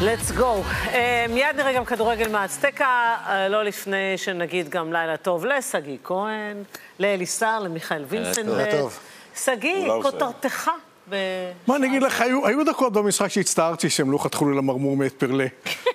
let's go. מיד נראה גם כדורגל מהאצטקה, לא לפני שנגיד גם לילה טוב לסגי כהן, לאליסר, למיכאל וינסנברג. לילה טוב. סגי, כותרתך. מה אני אגיד לך, היו דקות במשחק שהצטערתי שהם לא חתכו לי למרמור מאת פרלה.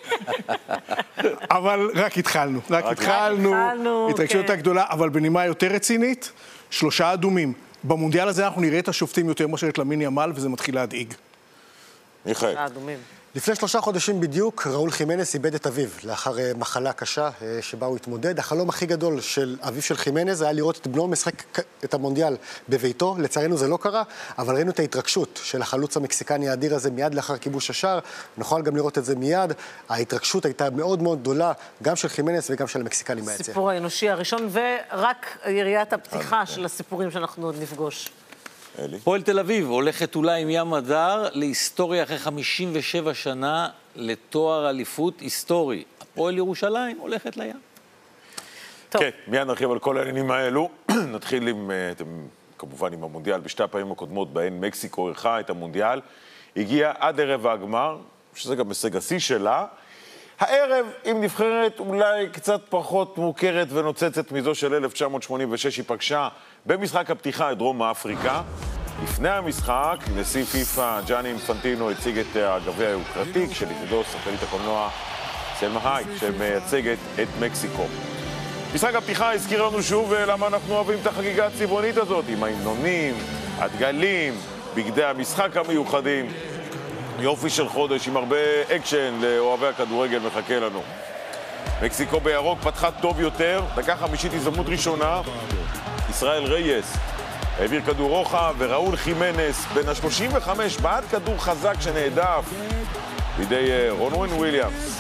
אבל רק התחלנו, התרגשות הגדולה, אבל בנימה יותר רצינית, 3 אדומים. במונדיאל הזה אנחנו נראה את השופטים יותר מאשר את למיני ימל, וזה מתחיל להדאיג. מיכאל. 3 אדומים. לפני 3 חודשים בדיוק, ראול חימנס איבד את אביו, לאחר מחלה קשה שבה הוא התמודד. החלום הכי גדול של אביו של חימנס היה לראות את בנו משחק את המונדיאל בביתו. לצערנו זה לא קרה, אבל ראינו את ההתרגשות של החלוץ המקסיקני האדיר הזה מיד לאחר כיבוש השער. נוכל גם לראות את זה מיד. ההתרגשות הייתה מאוד מאוד גדולה, גם של חימנס וגם של המקסיקנים ביציע. הסיפור האנושי הראשון, ורק יריית הפתיחה של הסיפורים שאנחנו עוד נפגוש. פועל תל אביב הולכת אולי עם ים הדר להיסטוריה אחרי 57 שנה לתואר אליפות היסטורי. הפועל ירושלים הולכת לים. כן, מיד נרחיב על כל העניינים האלו. נתחיל כמובן עם המונדיאל. בשתי הפעמים הקודמות בהן מקסיקו אירחה את המונדיאל. הגיעה עד ערב הגמר, שזה גם הישג השיא שלה. הערב, עם נבחרת אולי קצת פחות מוכרת ונוצצת מזו של 1986, היא פגשה במשחק הפתיחה את דרום אפריקה. לפני המשחק, נשיא פיפה ג'אני אינפנטינו הציג את הגביע היוקרתי, כשלצידו שחקנית הקולנוע סלמה הייק, שמייצגת את מקסיקו. משחק הפתיחה הזכיר לנו שוב למה אנחנו אוהבים את החגיגה הצבעונית הזאת, עם ההמנונים, הדגלים, בגדי המשחק המיוחדים. יופי של חודש עם הרבה אקשן לאוהבי הכדורגל מחכה לנו. מקסיקו בירוק פתחה טוב יותר, דקה חמישית הזדמנות ראשונה. ישראל רייס העביר כדור רוחב, וראול חימנס בין ה-35 בעד כדור חזק שנעדף בידי רונוין וויליאמס.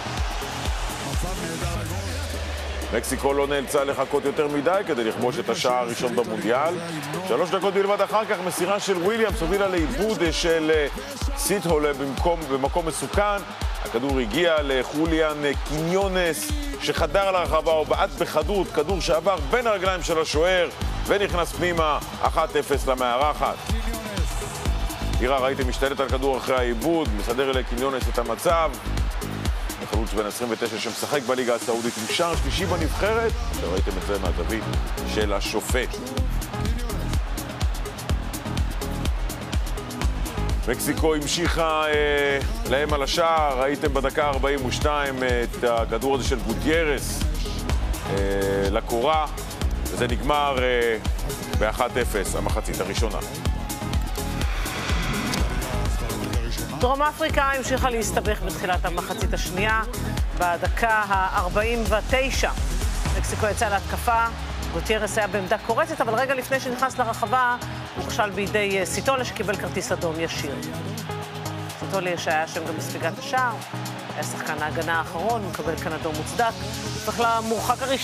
מקסיקו לא נאלצה לחכות יותר מדי כדי לכבוש את השער הראשון במונדיאל. 3 דקות בלבד אחר כך מסירה של וויליאמס הובילה לאיבוד של סיטהולה במקום מסוכן. הכדור הגיע לחוליאן קיניונס שחדר לרחבה ובעט בחדות, כדור שעבר בין הרגליים של השוער ונכנס פנימה. 1-0 למארחת. אירה ראיתם משתלט על כדור אחרי האיבוד, מסדר לקיניונס את המצב. חלוץ בן 29 שמשחק בליגה הסעודית עם שער שלישי בנבחרת, שראיתם את זה מהזווית של השופט. מקסיקו המשיכה להם על השער, ראיתם בדקה 42 את הכדור הזה של גוטיירס לקורה, וזה נגמר ב-1-0, המחצית הראשונה. דרום אפריקה המשיכה להסתבך בתחילת המחצית השנייה, בדקה ה-49. מקסיקו יצאה להתקפה, גוטיירס היה בעמדה קורצת, אבל רגע לפני שנכנס לרחבה, הוא כשל בידי סיטולה שקיבל כרטיס אדום ישיר. סיטולה שהיה שם גם בספיגת השער, היה שחקן ההגנה האחרון, הוא מקבל כאן אדום מוצדק, צריך למורחק הראשון.